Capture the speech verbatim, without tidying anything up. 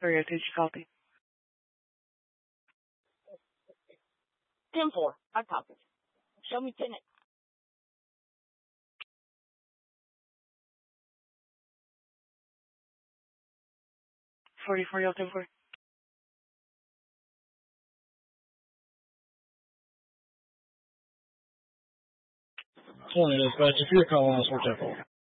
Sorry, I did you copy? ten four. I copied. Show me ten. forty-four, y'all ten four. twenty, dispatch. If you're calling us, we're ten four.